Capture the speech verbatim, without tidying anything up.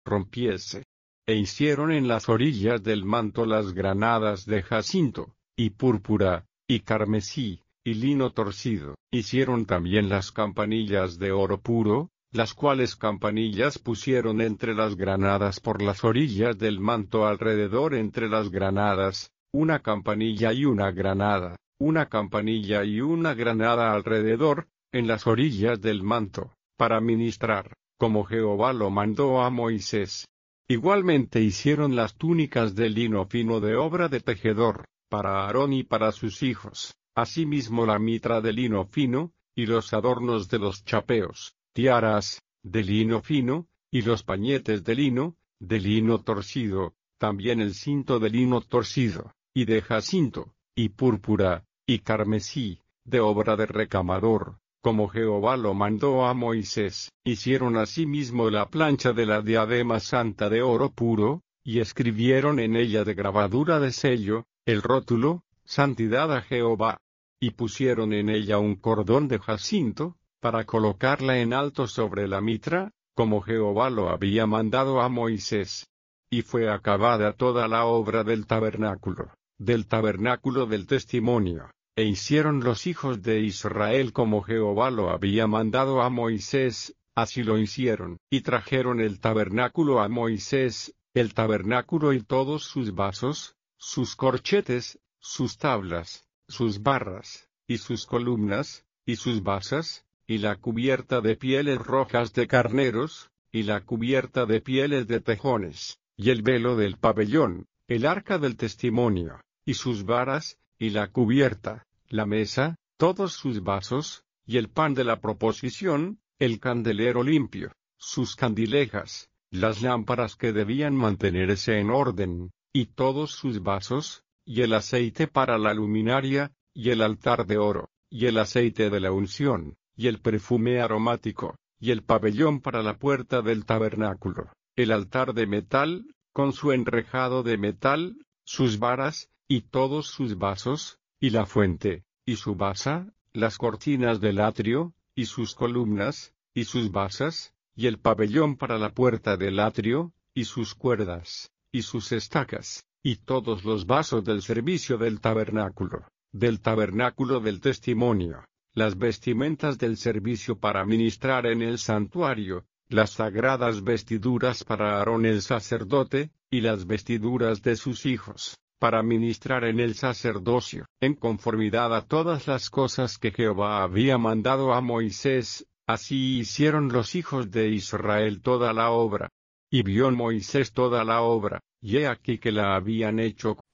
rompiese. E hicieron en las orillas del manto las granadas de jacinto, y púrpura, y carmesí, y lino torcido. Hicieron también las campanillas de oro puro, las cuales campanillas pusieron entre las granadas por las orillas del manto alrededor entre las granadas, una campanilla y una granada, una campanilla y una granada alrededor, en las orillas del manto, para ministrar, como Jehová lo mandó a Moisés. Igualmente hicieron las túnicas de lino fino de obra de tejedor, para Aarón y para sus hijos, asimismo la mitra de lino fino, y los adornos de los chapeos, tiaras, de lino fino, y los pañetes de lino, de lino torcido, también el cinto de lino torcido, y de jacinto, y púrpura, y carmesí, de obra de recamador, como Jehová lo mandó a Moisés. Hicieron asimismo la plancha de la diadema santa de oro puro, y escribieron en ella de grabadura de sello, el rótulo, Santidad a Jehová. Y pusieron en ella un cordón de jacinto, para colocarla en alto sobre la mitra, como Jehová lo había mandado a Moisés. Y fue acabada toda la obra del tabernáculo, del tabernáculo del testimonio. E hicieron los hijos de Israel como Jehová lo había mandado a Moisés, así lo hicieron. Y trajeron el tabernáculo a Moisés, el tabernáculo y todos sus vasos, sus corchetes, sus tablas, sus barras, y sus columnas, y sus basas, y la cubierta de pieles rojas de carneros, y la cubierta de pieles de tejones, y el velo del pabellón, el arca del testimonio, y sus varas, y la cubierta, la mesa, todos sus vasos, y el pan de la proposición, el candelero limpio, sus candilejas, las lámparas que debían mantenerse en orden, y todos sus vasos, y el aceite para la luminaria, y el altar de oro, y el aceite de la unción, y el perfume aromático, y el pabellón para la puerta del tabernáculo, el altar de metal, con su enrejado de metal, sus varas, y todos sus vasos, y la fuente, y su basa, las cortinas del atrio, y sus columnas, y sus basas, y el pabellón para la puerta del atrio, y sus cuerdas, y sus estacas, y todos los vasos del servicio del tabernáculo, del tabernáculo del testimonio, las vestimentas del servicio para ministrar en el santuario, las sagradas vestiduras para Aarón el sacerdote, y las vestiduras de sus hijos, para ministrar en el sacerdocio, en conformidad a todas las cosas que Jehová había mandado a Moisés, así hicieron los hijos de Israel toda la obra. Y vio Moisés toda la obra, y he aquí que la habían hecho